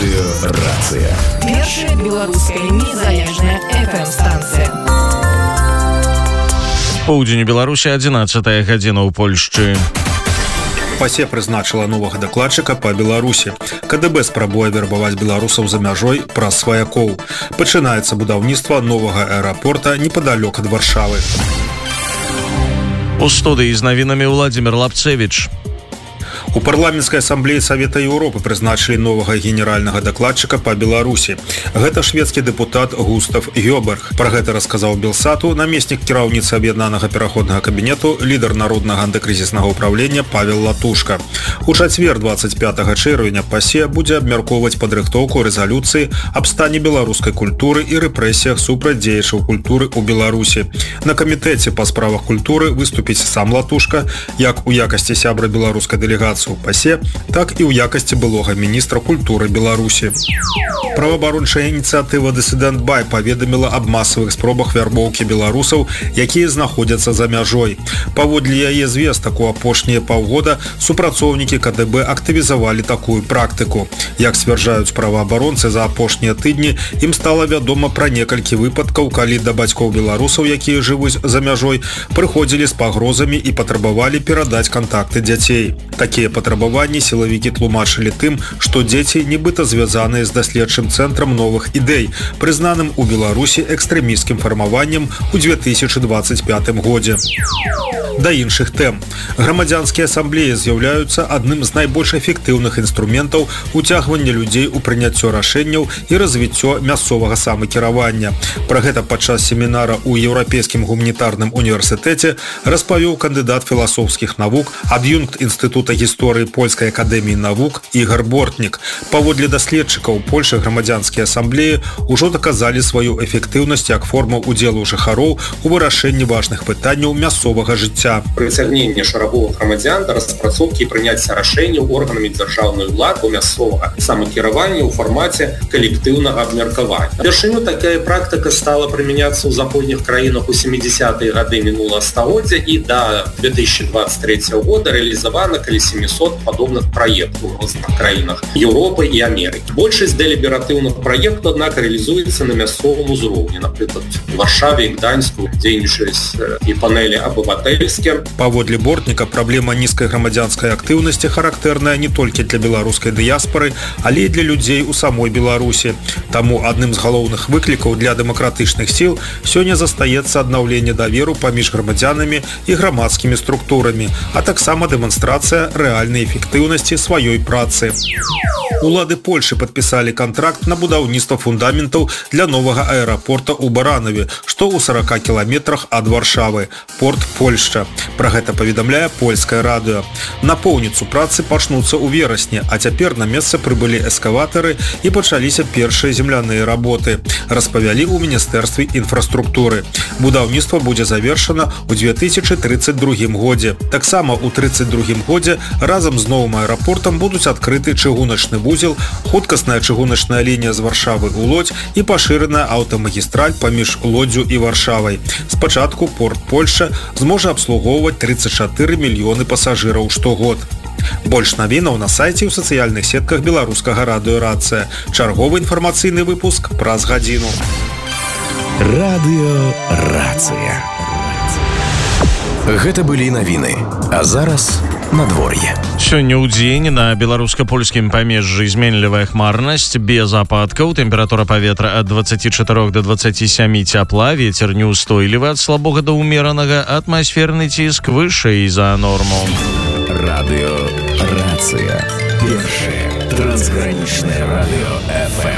Радыёрацыя. Першая беларуская незалежная FM-станцыя. Поўдзень Беларусі, 11 гадзіна ў Польшчы. ПАСЕ прызначыла новага дакладчыка па Беларусі. КДБ спрабуе вербаваць беларусаў за мяжой праз сваякоў. Пачынаецца будаўніцтва новага аэрапорта непадалёк ад Варшавы. У студыі з навінамі Владзімир Лапцевіч. У парламенцкай асамблеі Савета Еўропы прызначылі новага генеральнага дакладчыка па Беларусі. Гэта шведскі дэпутат Густав Гёберг. Пра гэта расказаў Белсату намеснік кіраўніцы аб'яднанага пераходнага кабінету, лідар народнага антыкрызіснага ўправлення Павел Латушка. У чацвер 25 чэрвеня ПАСЕ будзе абмяркоўваць падрыхтоўку рэзалюцыі аб стане беларускай культуры і рэпрэсіях супраць дзеячаў культуры ў Беларусі. На камітэце па справах культуры выступіць сам Латушка, як у якасці сябра беларускай дэлегацыі у ПАСЕ, так і ў якасці былога міністра культуры Беларусі. Праваабарончая ініцыятыва «Дысідэнт Бай» паведаміла аб масавых спробах вярбоўкі беларусаў, якія знаходзяцца за мяжой. Паводле яе звестак, у апошнія паўгода супрацоўнікі КДБ актывізавалі такую практыку. Як сцвярджаюць праваабаронцы, за апошнія тыдні ім стала вядома пра некалькі выпадкаў, калі да бацькоў беларусаў, якія жывуць за мяжой, прыходзілі з пагрозамі і патрабавалі перадаць кантакты дзяцей. Такія патрабаванні сілавікі тлумачылі тым, што дзеці нібыта звязаныя з даследчым цэнтрам новых ідэй, прызнаным у Беларусі экстрэмісцкім фармаваннем у 2025 годзе. Да іншых тэм. Грамадзянскія асамблеі з'яўляюцца адным з найбольш эфектыўных інструментаў уцягвання людзей у прыняццё рашэнняў і развіццё мясцовага самакіравання. Пра гэта падчас семінара ў Еўрапейскім гуманітарным універсітэце распавёў кандыдат філасофскіх навук, ад'юнкт Інстытута гісторыі Польскай акадэміі навук Ігар Бортнік. Паводле даследчыкаў, Польшы грамадзянскія асамблеі ўжо даказалі сваю эфектыўнасць як форму ўдзелу жыхароў у вырашэнні важных пытанняў мясцовага жыцця. Прыцягненне шарагоўых грамадзян да распрацоўкі і прыняцця рашэнняў органамі дзяржаўнай улады мясцовага самакіравання ў фармаце калектыўнага абмеркавання. Упершыню такая практыка стала прымяняцца ў заходніх краінах у 70-е гады мінулага стагоддзя і да 2023 года рэалізавана каля 700 падобных праектаў у розных краінах Еўропы і Амерыкі. Большасць дэлібератыўных праектаў, аднак, рэалізуецца на мясцовым узроўні. Напрыклад, у Варшаве і Гданьску дзейнічаюць і панелі абыватэльскія. Паводле Бортніка, праблема нізкай грамадзянскай актыўнасці характэрная не толькі для беларускай дыяспары, але і для людзей у самой Беларусі. Таму адным з галоўных выклікаў для дэмакратычных сіл сёння застаецца аднаўленне даверу паміж грамадзянамі і грамадскімі структурамі, а таксама дэманстрацыя рэальнай эфектыўнасці сваёй працы. Улады Польшы падпісалі кантракт на будаўніцтва фундаментаў для новага аэрапорта ў Баранаве, што ў 40 кіламетрах ад Варшавы, порт Польшча. Пра гэта паведамляе польскае радыё. Напоўніцу працы пачнуцца ў верасні, а цяпер на месца прыбылі эскаватары і пачаліся першыя земляныя работы, распавялі ў Міністэрстве інфраструктуры. Будаўніцтва будзе завершана ў 2032 годзе. Таксама ў 32 годзе разам з новым аэрапортам будуць адкрыты чыгуначны вузел, хуткасная чыгуначная лінія з Варшавы ў Лодзь і пашыраная аўтамагістраль паміж Лодзю і Варшавай. Спачатку порт Польшча зможа абслугоўваць 34 мільёны пасажыраў штогод. Больш навінаў на сайце і ў сацыяльных сетках беларускага радыёрацыя. Чарговы інфармацыйны выпуск праз гадзіну. Радыёрацыя. Гэта былі навіны. А зараз надвор'е. Сёння ў дзень на беларуска-польскім памежжы зменлівая хмарнасць, без ападкаў, тэмпература паветра ад 24 до 27 цяпла, вецер неўстойлівы ад слабога да ўмеранага, атмасферны ціск вышэй за норму. Радыёрацыя. Першае трансгранічнае радыё FM.